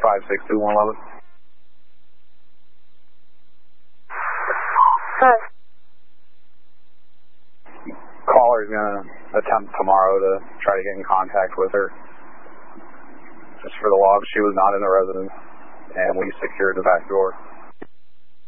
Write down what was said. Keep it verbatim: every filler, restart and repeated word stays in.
five six two one eleven. Hi. Caller's going to attempt tomorrow to try to get in contact with her. Just for the log, she was not in the residence, and we secured the back door.